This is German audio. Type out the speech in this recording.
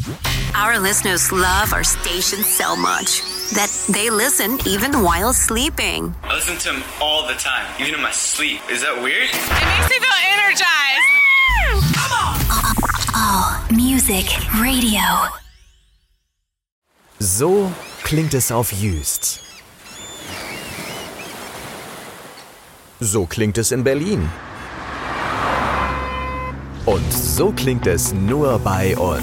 Our listeners love our station so much that they listen even while sleeping. I listen to him all the time, even in my sleep. Is that weird? It makes me feel energized. Come on! Oh, music, radio. So klingt es auf Jüst. So klingt es in Berlin. Und so klingt es nur bei uns.